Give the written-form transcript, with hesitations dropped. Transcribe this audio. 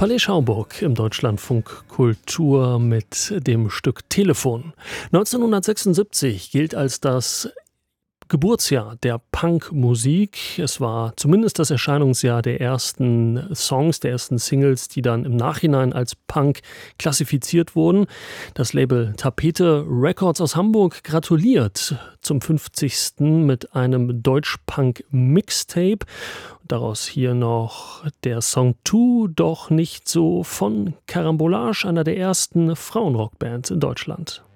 Palais Schaumburg im Deutschlandfunk Kultur mit dem Stück Telefon. 1976 gilt als das Geburtsjahr der Punkmusik. Es war zumindest das Erscheinungsjahr der ersten Songs, der ersten Singles, die dann im Nachhinein als Punk klassifiziert wurden. Das Label Tapete Records aus Hamburg gratuliert zum 50. mit einem Deutsch-Punk-Mixtape. Daraus hier noch der Song Tu doch nicht so von Carambolage, einer der ersten Frauenrockbands in Deutschland.